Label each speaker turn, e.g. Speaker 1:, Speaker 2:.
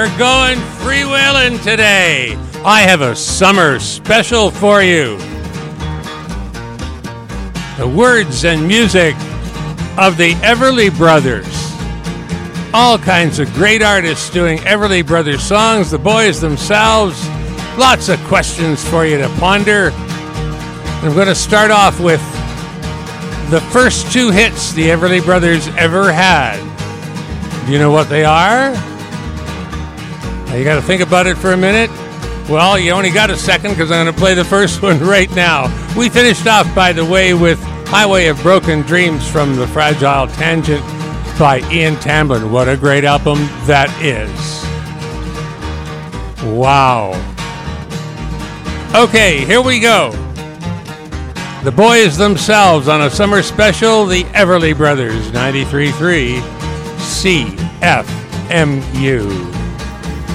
Speaker 1: are going freewheeling today. I have a summer special for you. The words and music of the Everly Brothers. All kinds of great artists doing Everly Brothers songs, the boys themselves. Lots of questions for you to ponder. I'm going to start off with the first two hits the Everly Brothers ever had. Do you know what they are? You got to think about it for a minute. Well, you only got a second because I'm going to play the first one right now. We finished off, by the way, with Highway of Broken Dreams from The Fragile Tangent by Ian Tamblyn. What a great album that is. Wow. Okay, here we go. The boys themselves on a summer special, the Everly Brothers, 93.3 CFMU.